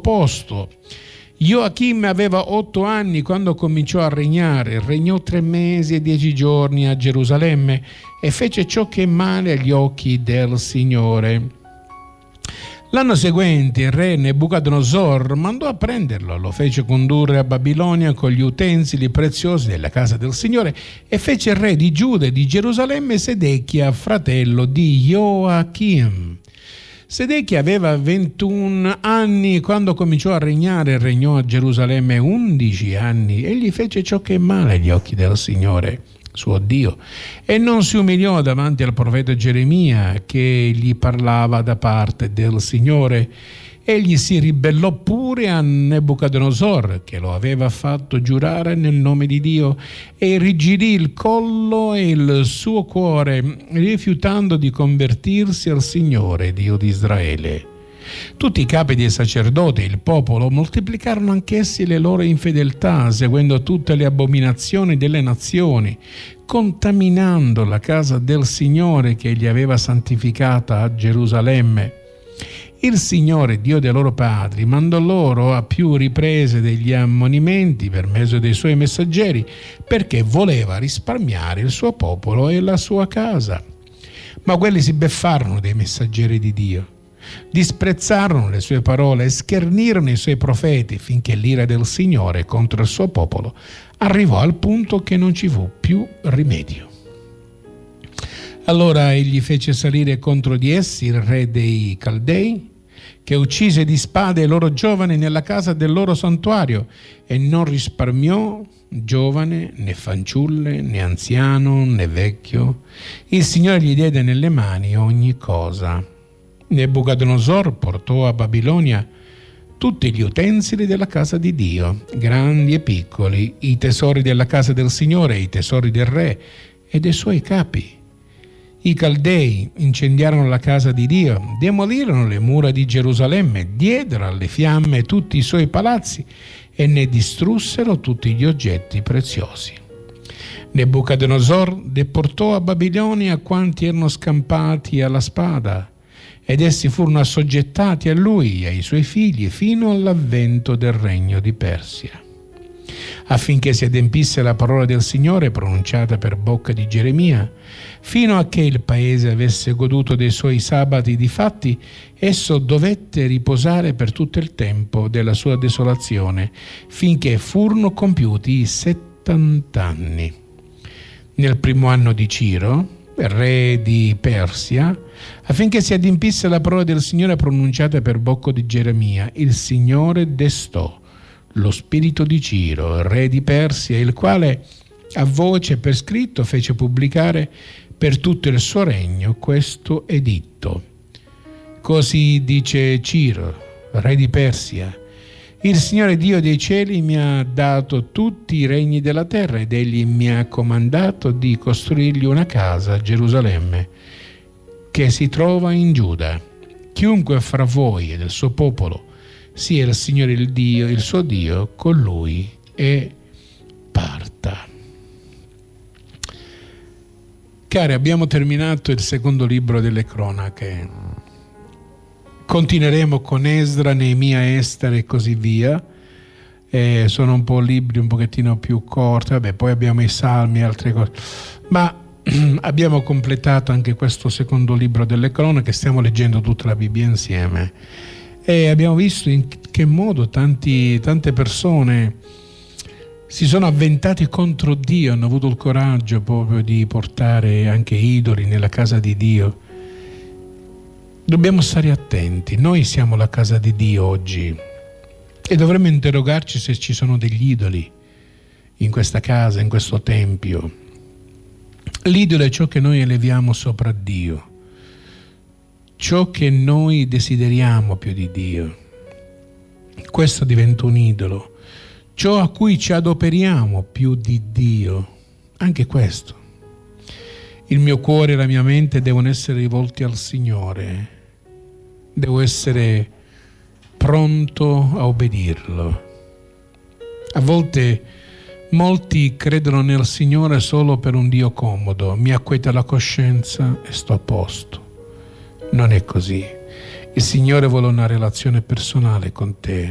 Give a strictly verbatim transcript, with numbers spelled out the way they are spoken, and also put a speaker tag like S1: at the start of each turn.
S1: posto. Joachim aveva otto anni quando cominciò a regnare, regnò tre mesi e dieci giorni a Gerusalemme e fece ciò che è male agli occhi del Signore. L'anno seguente il re Nebuchadnezzar mandò a prenderlo, lo fece condurre a Babilonia con gli utensili preziosi della casa del Signore e fece il re di Giuda e di Gerusalemme Sedechia, fratello di Joachim. Sedechia aveva ventuno anni quando cominciò a regnare e regnò a Gerusalemme undici anni. Egli fece ciò che è male agli occhi del Signore, suo Dio, e non si umiliò davanti al profeta Geremia che gli parlava da parte del Signore. Egli si ribellò pure a Nebuchadnezzar, che lo aveva fatto giurare nel nome di Dio, e irrigidì il collo e il suo cuore, rifiutando di convertirsi al Signore, Dio di Israele. Tutti i capi dei sacerdoti e il popolo moltiplicarono anch'essi le loro infedeltà, seguendo tutte le abominazioni delle nazioni, contaminando la casa del Signore che egli aveva santificata a Gerusalemme. Il Signore, Dio dei loro padri, mandò loro a più riprese degli ammonimenti per mezzo dei suoi messaggeri, perché voleva risparmiare il suo popolo e la sua casa. Ma quelli si beffarono dei messaggeri di Dio, disprezzarono le sue parole e schernirono i suoi profeti, finché l'ira del Signore contro il suo popolo arrivò al punto che non ci fu più rimedio. Allora egli fece salire contro di essi il re dei Caldei, che uccise di spade i loro giovani nella casa del loro santuario e non risparmiò giovane, né fanciulle, né anziano, né vecchio. Il Signore gli diede nelle mani ogni cosa. Nebuchadnezzar portò a Babilonia tutti gli utensili della casa di Dio, grandi e piccoli, i tesori della casa del Signore, i tesori del re e dei suoi capi. I Caldei incendiarono la casa di Dio, demolirono le mura di Gerusalemme, diedero alle fiamme tutti i suoi palazzi e ne distrussero tutti gli oggetti preziosi. Nebuchadnezzar deportò a Babilonia quanti erano scampati alla spada, ed essi furono assoggettati a lui e ai suoi figli fino all'avvento del regno di Persia, affinché si adempisse la parola del Signore pronunciata per bocca di Geremia. Fino a che il paese avesse goduto dei suoi sabati, difatti esso dovette riposare per tutto il tempo della sua desolazione, finché furono compiuti i settant'anni. Nel primo anno di Ciro, re di Persia, affinché si adempisse la parola del Signore pronunciata per bocca di Geremia, il Signore destò lo spirito di Ciro, re di Persia, il quale a voce per scritto fece pubblicare per tutto il suo regno questo editto. Così dice Ciro, re di Persia: il Signore Dio dei cieli mi ha dato tutti i regni della terra ed egli mi ha comandato di costruirgli una casa a Gerusalemme che si trova in Giuda. Chiunque fra voi e del suo popolo sia il Signore il Dio, il suo Dio, con lui e parta. Cari, abbiamo terminato il secondo libro delle cronache. Continueremo con Esdra, Neemia, Esther e così via. Eh, sono un po' libri un pochettino più corti, vabbè, poi abbiamo i Salmi e altre cose. Ma abbiamo completato anche questo secondo libro delle cronache, stiamo leggendo tutta la Bibbia insieme. E abbiamo visto in che modo tanti, tante persone si sono avventati contro Dio, hanno avuto il coraggio proprio di portare anche idoli nella casa di Dio. Dobbiamo stare attenti, noi siamo la casa di Dio oggi e dovremmo interrogarci se ci sono degli idoli in questa casa, in questo tempio. L'idolo è ciò che noi eleviamo sopra Dio, ciò che noi desideriamo più di Dio. Questo diventa un idolo. Ciò a cui ci adoperiamo più di Dio, anche questo. Il mio cuore e la mia mente devono essere rivolti al Signore, devo essere pronto a obbedirlo. A volte molti credono nel Signore solo per un Dio comodo, mi acquieta la coscienza e sto a posto. Non è così. Il Signore vuole una relazione personale con te.